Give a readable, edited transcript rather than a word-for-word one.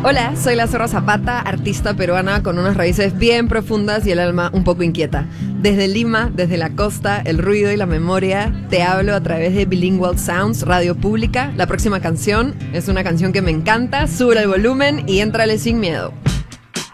Hola, soy La Zorra Zapata, artista peruana con unas raíces bien profundas y el alma un poco inquieta. Desde Lima, desde la costa, el ruido y la memoria, te hablo a través de Bilingual Sounds, radio pública. La próxima canción es una canción que me encanta, sube el volumen y éntrale sin miedo.